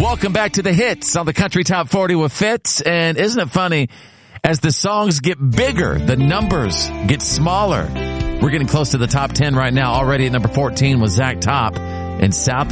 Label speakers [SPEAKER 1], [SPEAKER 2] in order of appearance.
[SPEAKER 1] Welcome back to the hits on the Country Top 40 with Fitz. And isn't it funny, as the songs get bigger, the numbers get smaller. We're getting close to the top 10 right now. Already at number 14 was Zach Top in South